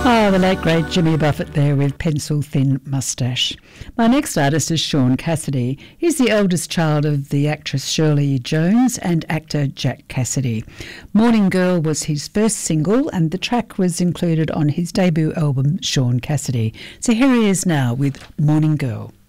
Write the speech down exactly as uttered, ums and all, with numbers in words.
Oh, the late great Jimmy Buffett there with Pencil Thin Moustache. My next artist is Shaun Cassidy. He's the eldest child of the actress Shirley Jones and actor Jack Cassidy. Morning Girl was his first single and the track was included on his debut album Shaun Cassidy. So here he is now with Morning Girl.